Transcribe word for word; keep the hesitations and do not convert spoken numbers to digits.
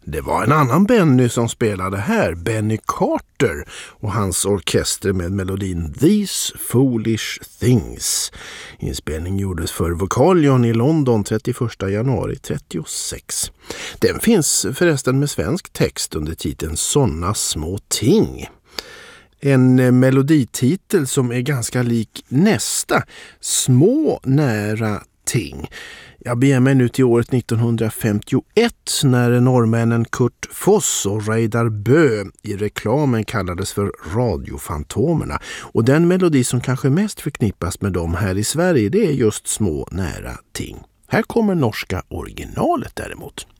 Det var en annan Benny som spelade här, Benny Carter och hans orkester med melodin These Foolish Things. Inspelning gjordes för Vocalion i London trettioförsta januari trettiosex. Den finns förresten med svensk text under titeln Såna små ting. En melodititel som är ganska lik nästa, Små nära ting. Jag beger mig nu till året nittonhundrafemtioett när norrmännen Kurt Foss och Reidar Bø i reklamen kallades för radiofantomerna. Och den melodi som kanske mest förknippas med dem här i Sverige, det är just Små nära ting. Här kommer norska originalet däremot.